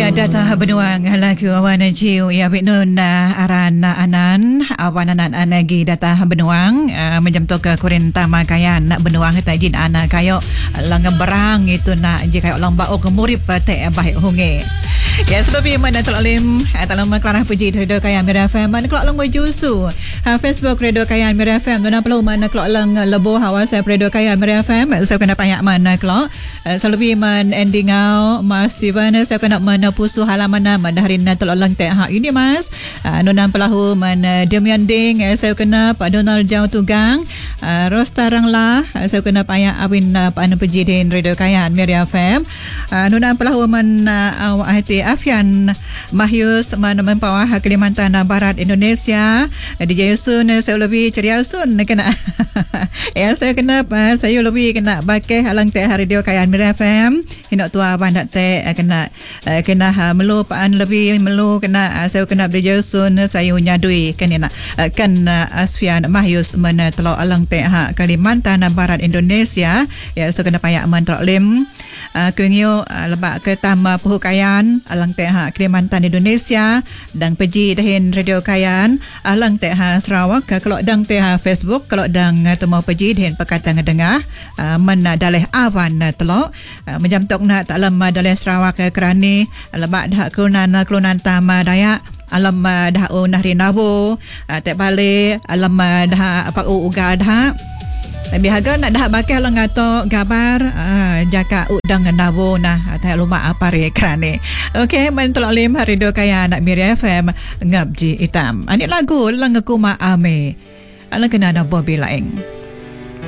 Data benuang lagu awan jiu ya binun aran anan awan anan anagi data benuang menjam to ke kurin tama kayan nak benuang tajin ana kayo langgam berang itu nak je kayo lamba o kemurip te baik honge. Ya selobi mana tolalim atalam Clara Puji Radio Kayan Mira FM mana kelak long jusu Facebook Radio Kayan Mira FM dan perlu mana kelak lang lebo WhatsApp Radio Kayan Mira FM saya kena banyak mana kelak selobi man ending out Mas Steven saya kena mana pusu halaman nama hari na tolak lang teh ini Mas nonam pelahu man Demian Ding saya kena Pak Donald Jauh Tugang Rostarang lah saya kena banyak awin Pak Anu Puji di Radio Kayan Mira FM nonam pelahu man Ahti Afian Mahyus mana mempawah Kalimantan Barat Indonesia DJ Yusun saya lebih ceria Yusun kena ya saya kena saya lebih kena pakai halang teh Radio Kayan Mira FM hinak tua bandak teh kena melu paan lebih melu kena saya kena DJ Yusun saya nyadui kena kan Afian Mahyus mana telo alang teh Kalimantan Barat Indonesia ya saya kena payak mentroklim kengyo lebak ke tama Puhukayan alang teh Kalimantan Indonesia dan peji dahin Radio Kayan alang teh Sarawak kalau dang teh Facebook kalau dang temu peji dahin Pakatan Ngedengah mana daleh awan telok menjam tok nak tak lama daleh Sarawak kerani lebak dah kelunan tama Dayak alam dah nahri nabo tak balik alam dah apa uga dah tapi harga nak dah bakal lang ato gabar jaka udang nabo nah tak lupa apa re kerane. Okey man tolalim Radio Kayan nak Mira FM ngabji hitam. Ani lagu lang aku ma ame. Alang kena na Bobby Laing.